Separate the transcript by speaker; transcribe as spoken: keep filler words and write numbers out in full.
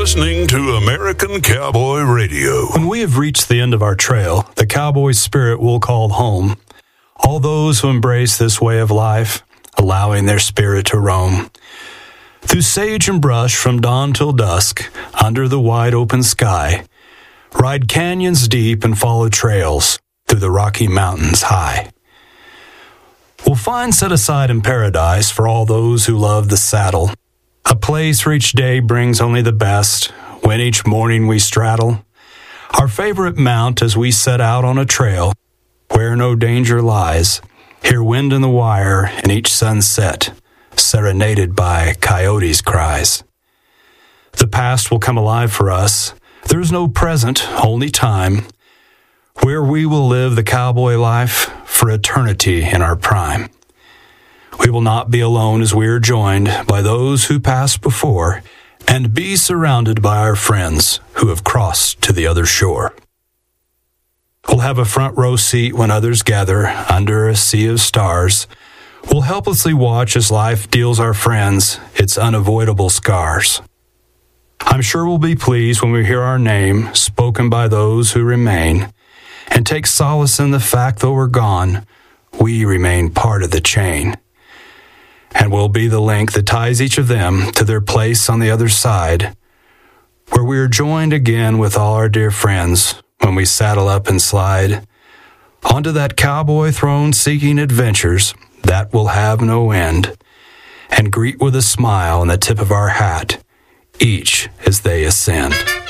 Speaker 1: listening to American Cowboy Radio.
Speaker 2: When we have reached the end of our trail, the cowboy spirit will call home all those who embrace this way of life, allowing their spirit to roam. Through sage and brush from dawn till dusk, under the wide open sky, ride canyons deep and follow trails through the Rocky Mountains high. We'll find set aside in paradise for all those who love the saddle, a place where each day brings only the best, when each morning we straddle our favorite mount as we set out on a trail where no danger lies, hear wind in the wire and each sunset, serenaded by coyotes' cries. The past will come alive for us. There is no present, only time, where we will live the cowboy life for eternity in our prime. We will not be alone as we are joined by those who passed before, and be surrounded by our friends who have crossed to the other shore. We'll have a front row seat when others gather under a sea of stars. We'll helplessly watch as life deals our friends its unavoidable scars. I'm sure we'll be pleased when we hear our name spoken by those who remain, and take solace in the fact though we're gone, we remain part of the chain. And we'll be the link that ties each of them to their place on the other side, where we are joined again with all our dear friends when we saddle up and slide onto that cowboy throne seeking adventures that will have no end, and greet with a smile on the tip of our hat each as they ascend.